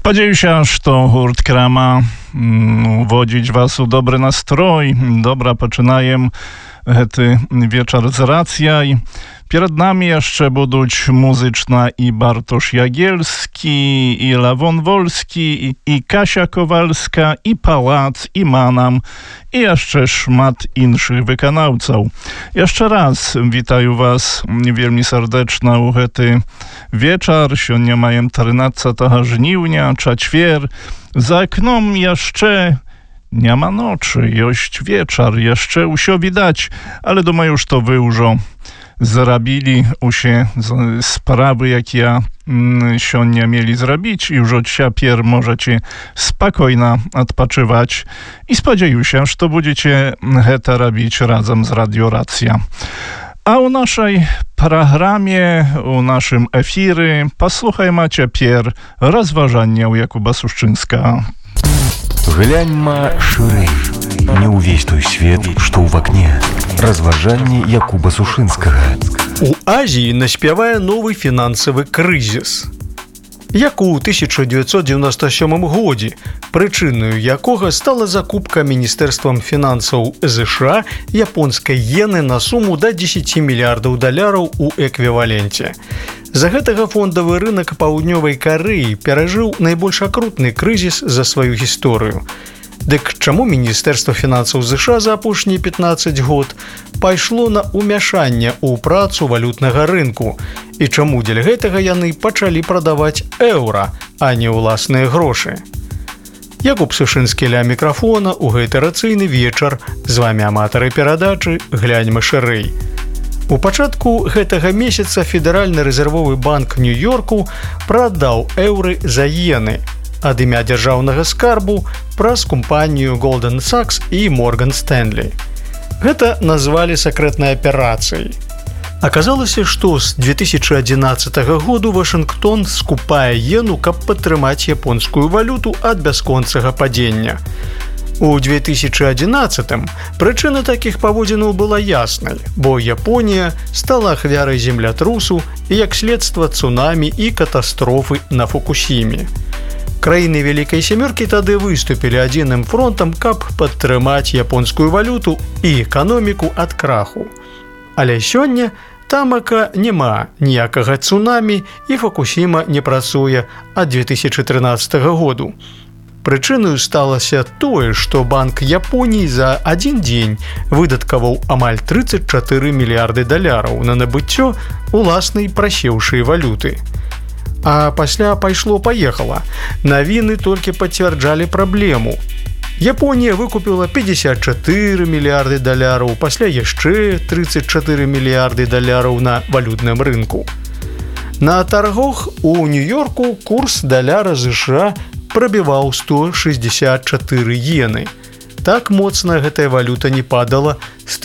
Спадзяюся, што гурт Крама уводзіць вас у добры настрой. Добра пачынаем гэты вечар з рацыяй. Перад намі яшчэ будуць музычна і Бартош Ягельскі, і Лавон Вольскі, і Кася Кowalska, і Палац, і Манам, і яшчэ шмат іншых выканаўцаў. Яшчэ раз вітаю вас вельмі сардэчна ў гэты вечар. Сёння маем 13 жніўня, чацвер. За акном яшчэ няма ночы, ёсць вечар, яшчэ ўсё відаць, але думаю, што вы ўжо зрабілі усе справы, якія сёння мелі зрабіць, і ўжо цяпер можаце спакойна адпачываць. І спадзяюся, што будзеце гэта рабіць разам з Радыё Рацыя. А ў нашай праграме, у нашым эфіры паслухайма цяпер разважанняў Якуба Сушчынскага. Гляньма шырэй. Не ўвесь той свет, што ў вакне. Разважанні Якуба Сушынскага. У Азіі наспявае новы фінансавы крызіс. Як у 1997 годзе, прычынаю якога стала закупка Міністэрствам фінансаў США японскай йены на суму да $10 мільярдаў у эквіваленце. За гэтага фондавы рынок Паўднёвай Карэі перажыў найбольш акрутны крызіс за сваю гісторыю. Дык чаму Міністэрства фінансаў США за апошнія 15 год пайшло на ўмяшанне ў працу валютнага рынку? І чаму дзеля гэтага яны пачалі прадаваць еўра, а не ўласныя грошы? Якуб Сушынскі ля мікрафона ў гэты рацыйны вечар. З вамі аматары перадачы «Гляньма шырэй». У пачатку гэтага месяца Федэральны рэзервовы банк Нью-Йорку прадаў еўры за йены ад імя дзяржаўнага скарбу праз кампанію Goldman Sachs і Morgan Stanley. Гэта назвалі сакрэтнай аперацыяй. Аказалася, што з 2011 году Вашынгтон скупае йену, каб падтрымаць японскую валюту ад бясконцага падзення. У 2011-м прычына такіх паводзінаў была яснай, бо Японія стала ахвярай землятрусу і, як следства, цунамі і катастрофы на Фукусіме. Краіны Вялікай Сямёркі тады выступілі адзіным фронтам, каб падтрымаць японскую валюту і эканоміку ад краху. Але сёння тамака няма ніякага цунамі і Фукусіма не працуе ад 2013 году. Прычынаю сталася тое, што Банк Японіі за адзін дзень выдаткаваў амаль $34 мільярды на набыццё уласнай прасеўшай валюты. А пасля пайшло-паехала. Навіны толькі пацвярджалі праблему. Японія выкупіла $54 мільярды, пасля яшчэ $34 мільярды на валютным рынку. На таргах у Нью-Йорку курс даляра США прабіваў 164 йены. Так моцна гэтая валюта не падала з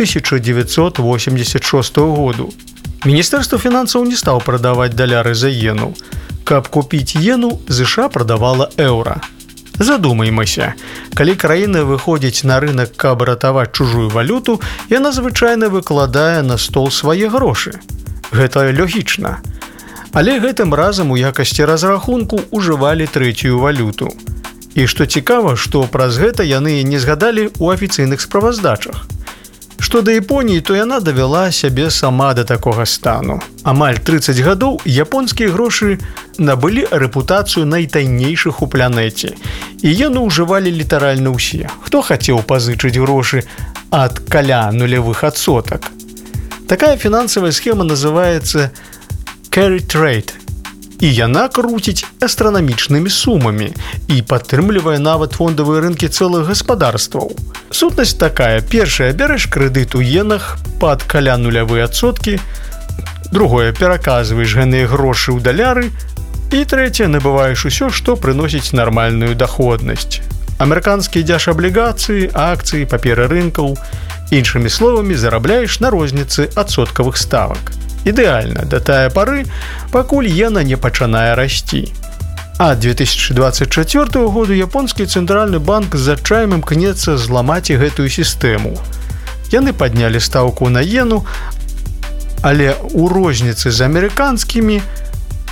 1986 году. Міністэрства фінансаў не стаў прадаваць даляры за йену. Каб купіць йену, США прадавала еўра. Задумаймася, калі краіна выходзіць на рынок, каб ратаваць чужую валюту, яна звычайна выкладае на стол свае грошы. Гэта логічна. Але гэтым разам у якасці разрахунку ўжывалі трэцюю валюту. І што цікава, што праз гэта яны не згадалі ў афіцыйных справаздачах. Што да Японіі, то яна давяла сябе сама да такога стану. Амаль 30 гадоў японскія грошы набылі рэпутацыю найтайнейшых у планеце. І яны ўжывалі літаральна ўсе, хто хацеў пазычыць грошы ад каля нулявых адсотак. Такая фінансавая схема называецца carry trade. І яна круціць астранамічнымі сумамі і падтрымлівае нават фондавыя рынкі цэлых гаспадарстваў. Сутнасць такая: першае, бярэш крэдыт у йенах пад каля нулявыя адсоткі, другое, пераказваеш гэтыя грошы ў даляры, і трэцяе, набываеш усё, што прыносіць нармальную даходнасць. Амерыканскія дзяржаблігацыі, акцыі, паперы рынкаў. Іншымі словамі, зарабляеш на розніцы адсоткавых ставак. Ідэальна да тая пары, пакуль йена не пачынае расці. А 2024 году японскі цэнтральны банк з адчаем імкнецца зламаць і гэтую сістэму. Яны паднялі стаўку на йену, але ў розніцы з амерыканскімі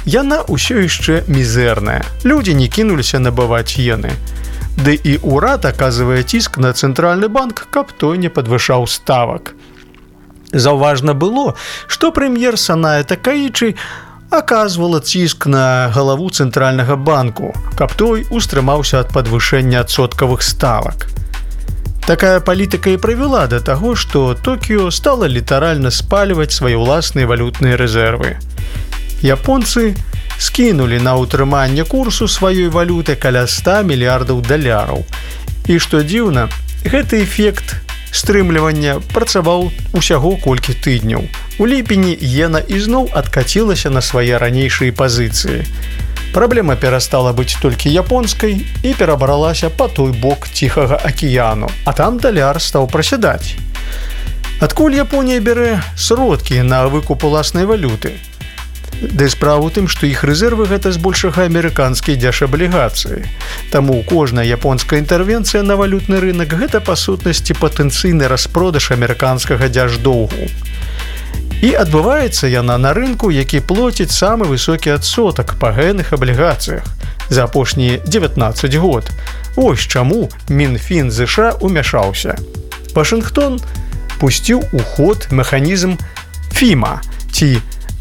яна ўсё яшчэ мізэрная. Людзі не кінуліся набываць іены. Ды і ўрад аказвае ціск на цэнтральны банк, каб той не падвышаў ставак. Заўважна было, што прэм'ер Саная Такаічы аказвала ціск на галаву цэнтральнага банку, каб той устрымаўся ад падвышэння адсоткавых ставак. Такая палітыка і прывяла да таго, што Токіё стала літаральна спальваць свае ўласныя валютныя рэзервы. Японцы скінулі на ўтрыманне курсу сваёй валюты каля 100 мільярдаў даляраў. І што дзіўна, гэты эфект стрымлівання працаваў усяго колькі тыдняў. У ліпені іена ізноў адкацілася на свае ранейшыя пазіцыі. Праблема перастала быць толькі японскай і перабралася па той бок Ціхага акіяну, а там даляр стаў прасядаць. Адкуль Японія бярэ сродкі на выкуп уласнай валюты? Ды справа ў тым, што іх рэзервы гэта збольшага амерыканскія дзяржаблігацыі. Таму кожная японская інтэрвенцыя на валютны рынок гэта па сутнасці патэнцыйны распродаж амерыканскага дзярждоўгу. І адбываецца яна на рынку, які плоціць самы высокі адсотак па гэнных аблігацыях за апошнія 19 год. Вось чаму Мінфін ЗША умяшаўся. Вашынгтон пусціў у ход механізм FIMA ці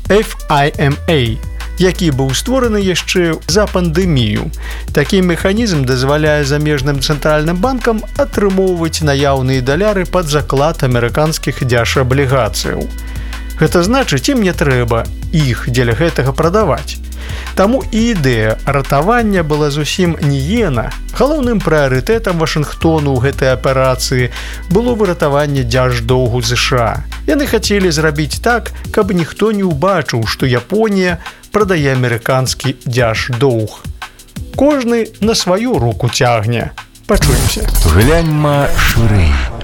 FIMA, які быў створаны яшчэ за пандэмію. Такі механізм дазваляе замежным цэнтральным банкам атрымоўваць наяўныя даляры пад заклад амерыканскіх дзяржаблігацыяў. Гэта значыць, ім не трэба іх дзеля гэтага прадаваць. Таму і ідэя ратавання была зусім не іена. Галоўным прыярытэтам Вашынгтону ў гэтай аперацыі было выратаванне дзярждоўгу ЗША. Яны хацелі зрабіць так, каб ніхто не ўбачыў, што Японія прадае амерыканскі дзярждоўг. Кожны на сваю руку цягне. Пачуемся. Гляньма шырэй.